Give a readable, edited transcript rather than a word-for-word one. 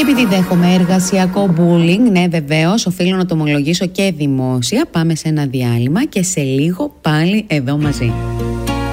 επειδή δέχομαι εργασιακό bullying, ναι βεβαίως, οφείλω να το ομολογήσω και δημόσια. Πάμε σε ένα διάλειμμα και σε λίγο πάλι εδώ μαζί.